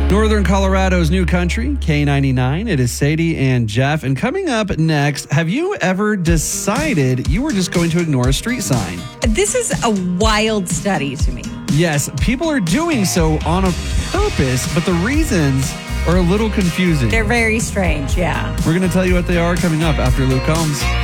Northern Colorado's new country, K99. It is Sadie and Jeff. And coming up next, have you ever decided you were just going to ignore a street sign? This is a wild study to me. Yes, people are doing so on a purpose, but the reasons are a little confusing. They're very strange, yeah. We're going to tell you what they are coming up after Luke Combs.